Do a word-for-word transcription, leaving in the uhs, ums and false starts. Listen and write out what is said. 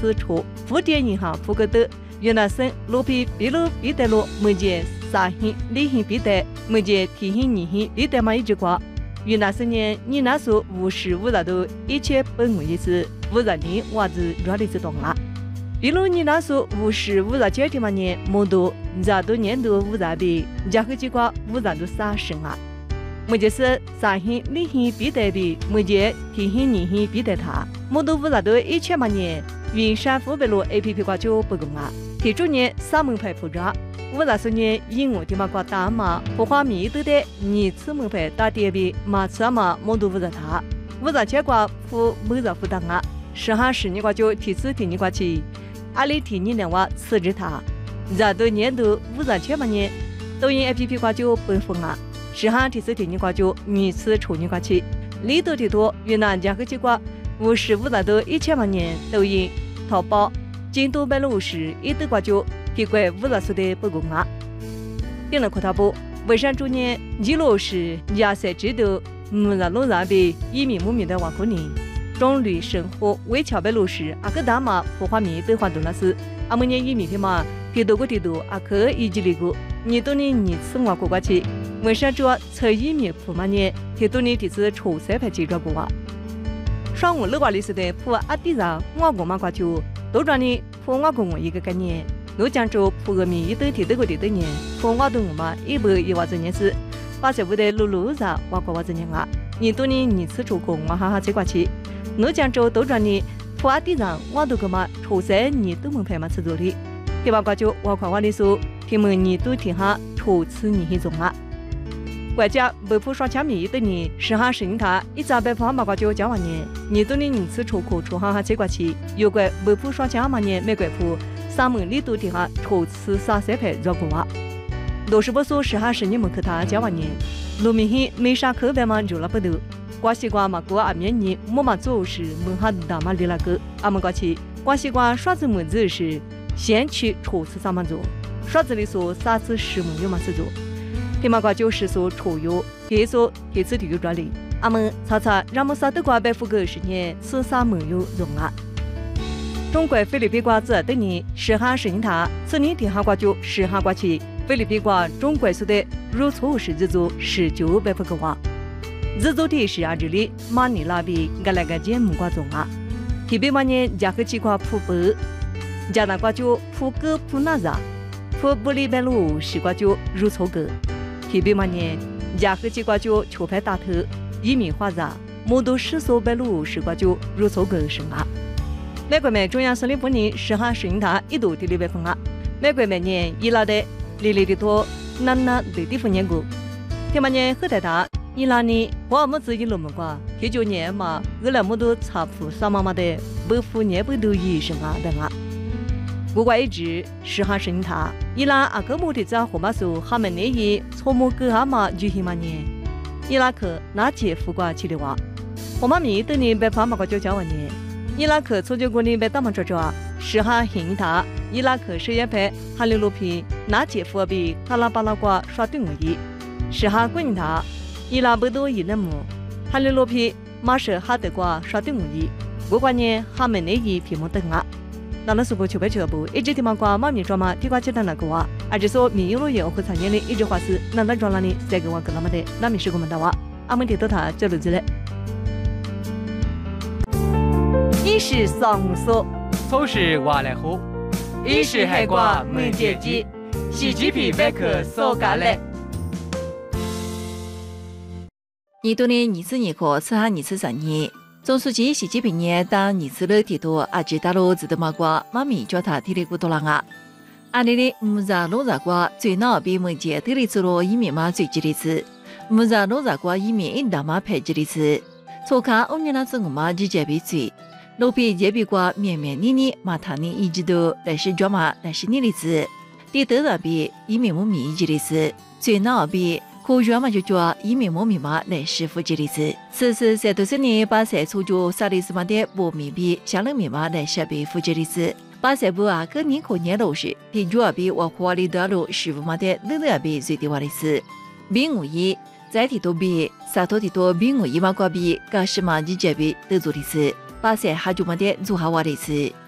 次处福建银行副歌的云南省罗皮比鲁比德罗目前三星里星比德目前提星二星比德嘛一句话，云南省年你那所无时无日都一切本无一次无日你娃子热力子动了。比如你那所无时无日接的嘛年摩多热多年度无日比加和几个无日都杀生啊。目前是三星里星比德比目前提星二星比德他摩多无日都一切嘛年云山湖北路 A P P 挂就不公啊。提出年三门牌铺着。五十四年，因我的嘛个大马花花米都的二次门牌打点比马次嘛摩多五十他，五十七个铺每日负担啊，十哈十年个就提次提年个起，阿里提年两话辞职他，热多年度五十七八年，抖音 A P P 个就本封啊，十哈提次提年个就二次出年个起，里头提多云南江河几个五十五十多一千万年抖音、淘宝、京东百六十一等个就。提过五十岁的不公啊！顶了可他不，为啥主年一路是亚塞制度，木日路上比一米木米的瓦库尼，中旅生活为桥北路时，阿个大马破花米都换动了是，阿么年一米的嘛，提多个提多阿克一级里个，你多年二次瓦过过去，为啥主测一米破嘛年，提多年第次初三排接着过啊？上午六个里时的破阿地上瓦过嘛过就，都让你破瓦过我一个概念。我讲着普个米一斗提斗个提斗年，普瓦东我嘛一百一万多年是，八十五的路路上瓦过瓦多年啊，你多年二次出国我哈哈这过去，我讲着都让你普阿地上瓦多个嘛初三你都门牌嘛吃做的，第八个就瓦块瓦的说，提门你都提下初次你去中啊，外加北普双枪米一斗年，十哈十年他一早北普嘛个就讲完年，你多年二次出国出哈哈这过去，有关北普双枪嘛年美国普。三门里都底下初次三三排绕过啊，六十不说十哈十年门口他讲完年，路明显没啥口白嘛，就了不多。关西瓜嘛，过阿面年没嘛做事，门下大嘛里那个，阿们过去关西瓜刷子门子是先去初次三嘛做，刷子里说三次十门有嘛是做，天嘛瓜就是说初有，第说第次体育专利，阿们查查让么啥都瓜百户个十年是三门有用啊。中国菲律宾瓜子等年十哈十年他，此年天哈瓜就十哈瓜起，菲律宾瓜中国数的入错是日做十九百分个话，日做的是啊这里马尼拉比个那个节目瓜中啊，特别嘛年加个几块铺白，加那瓜就铺个铺那啥，铺玻璃白路是瓜就入错个，特别嘛年加个几块就球拍打头，一米花啥，摩多十所白路是瓜就入错个是啊。美国美中央森林部年十哈十年他一度第六百分啊，美国每年伊拉的里里的多，那那对地方年过，天嘛年后台他伊拉呢，我们自己弄么瓜，第九年嘛，我来么多查铺三妈妈的北府年不都医生啊等啊，不过一直十哈十年他伊拉阿个目的在河马手他们那一错么个阿妈就起嘛年，伊拉克那节副瓜去的话，河马米等年被爸妈个就叫完年。伊拉克从九国里被打满着着，十哈行他，伊拉克实验派哈里罗皮拿杰夫比哈拉巴拉瓜刷对我一，十哈国人他，伊拉不多一那么，哈里罗皮马是哈德瓜刷对我一，不管呢他们那一皮毛等啊，那那时候就被全部一直地方瓜妈咪抓嘛，地瓜鸡蛋那个哇，而且说米罗也和产业的一直话是那那抓那里三个哇个那么的，那米是个么大哇，阿们提到他这路子嘞。一是上午说， 初是瓦来喝，一是海瓜没接机，洗鸡皮贝壳手干嘞。 年度的二次年课此下二次三年，总书记习近平呢当二次楼提到阿吉大陆自动马瓜妈咪叫他提里古多郎啊，阿里的木扎罗扎瓜最闹比目前提里走路一米嘛最吉利次，木扎罗扎瓜一米一大嘛排吉利次，错看欧尼拉子我嘛直接比最。路皮接比瓜绵绵腻腻，马塔尼一直都来是抓马来是腻里子，地头上比一米五米一吉里子，最闹比可抓嘛就抓一米五米嘛来是负吉里子。此次在多少年把赛出就萨里斯马的五米比相两米嘛来是比负吉里子，把赛部啊个年可年路时，地主啊比我花里多路十五码的六六比最低瓦里斯，比五一在地头比萨头地头比五一嘛瓜比，噶是嘛直接比都做里斯。把赛哈就么的做好瓦里斯。